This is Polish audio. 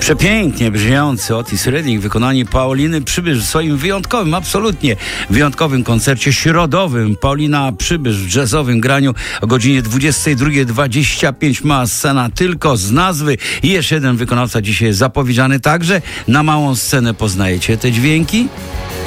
Przepięknie brzmiący Otis Redding w wykonaniu Pauliny Przybysz w swoim wyjątkowym, absolutnie wyjątkowym koncercie środowym. Paulina Przybysz w jazzowym graniu o godzinie 22:25. Mała scena tylko z nazwy i jeszcze jeden wykonawca dzisiaj jest zapowiedziany także. Na małą scenę poznajecie te dźwięki?